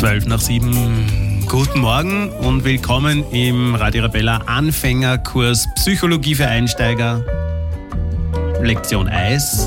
6:12. Guten Morgen und willkommen im Radio Arabella Anfängerkurs Psychologie für Einsteiger. Lektion 1,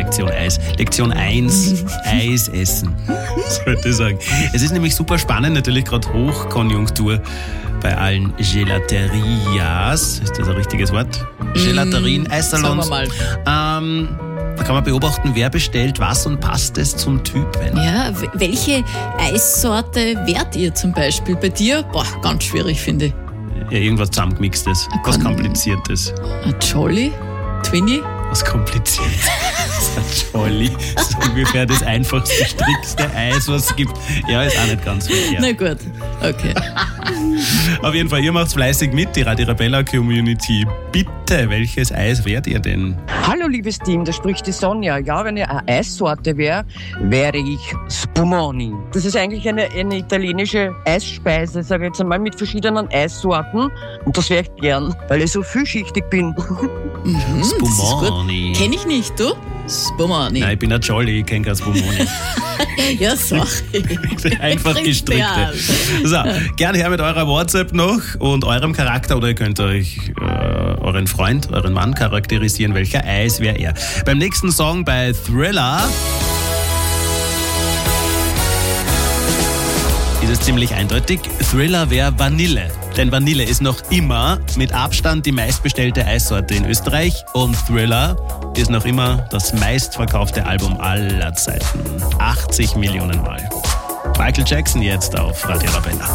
Eis essen, sollte ich sagen. Es ist nämlich super spannend, natürlich gerade Hochkonjunktur bei allen Gelaterias. Ist das ein richtiges Wort? Gelaterien, Eissalons. Sagen wir mal. Da kann man beobachten, wer bestellt was und passt es zum Typen. Ja, welche Eissorte wärt ihr zum Beispiel? Bei dir? Ganz schwierig, finde ich. Ja, irgendwas zusammengemixtes, was Kompliziertes. Ein Jolly? Twinnie? Was Kompliziertes. Das ist ein Jolly. So ungefähr das einfachste, strickste Eis, was es gibt. Ja, ist auch nicht ganz verkehrt. Na gut, okay. Auf jeden Fall, ihr macht fleißig mit, die Radio Arabella Community. Bitte, welches Eis wärt ihr denn? Hallo liebes Team, da spricht die Sonja. Ja, wenn ich eine Eissorte wäre ich Spumoni. Das ist eigentlich eine italienische Eisspeise, sage ich jetzt einmal, mit verschiedenen Eissorten. Und das wäre ich gern, weil ich so vielschichtig bin. Spumoni. Kenne ich nicht, du? Spumoni. Nein, ich bin ein Jolly, ich kenne kein Spumoni. Ja, sorry. Einfach gestrickte. So, gerne her mit eurer WhatsApp noch und eurem Charakter, oder ihr könnt euch euren Freund, euren Mann charakterisieren. Welcher Eis wäre er? Beim nächsten Song bei Thriller ist es ziemlich eindeutig. Thriller wäre Vanille. Denn Vanille ist noch immer mit Abstand die meistbestellte Eissorte in Österreich und Thriller ist noch immer das meistverkaufte Album aller Zeiten. 80 Millionen Mal. Michael Jackson jetzt auf Radio Arabella.